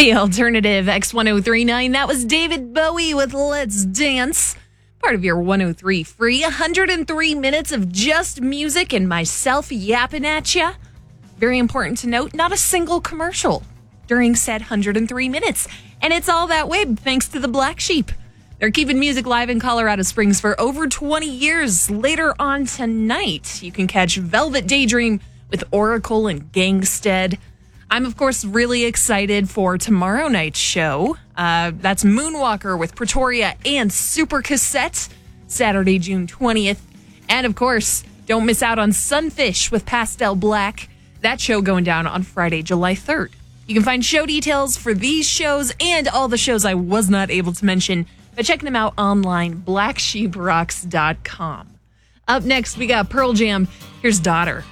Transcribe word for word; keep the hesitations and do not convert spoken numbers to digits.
The Alternative X ten thirty-nine. That was David Bowie with Let's Dance. Part of your one oh three free. one hundred three minutes of just music and myself yapping at ya. Very important to note, not a single commercial during said one hundred three minutes. And it's all that way thanks to the Black Sheep. They're keeping music live in Colorado Springs for over twenty years. Later on tonight, you can catch Velvet Daydream with Oracle and Gangstead. I'm, of course, really excited for tomorrow night's show. Uh, that's Moonwalker with Pretoria and Super Cassette, Saturday, June twentieth. And, of course, don't miss out on Sunfish with Pastel Black. That show going down on Friday, July third. You can find show details for these shows and all the shows I was not able to mention by checking them out online, black sheep rocks dot com. Up next, we got Pearl Jam. Here's Daughter.